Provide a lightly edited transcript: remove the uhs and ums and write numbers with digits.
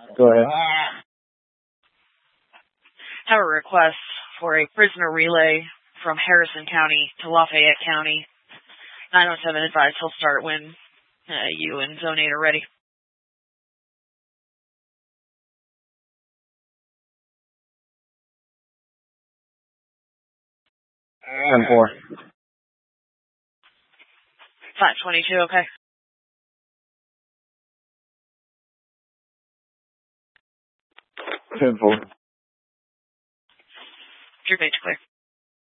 Go ahead. Have a request for a prisoner relay from Harrison County to Lafayette County. 907 advise he'll start when you and Zone 8 are ready. 10-4. 522, okay. Ten-4. Troop 8 to clear.